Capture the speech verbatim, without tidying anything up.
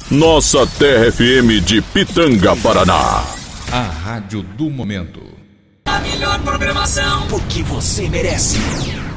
Nossa Terra F M de Pitanga, Paraná. A rádio do momento. A melhor programação, porque você merece.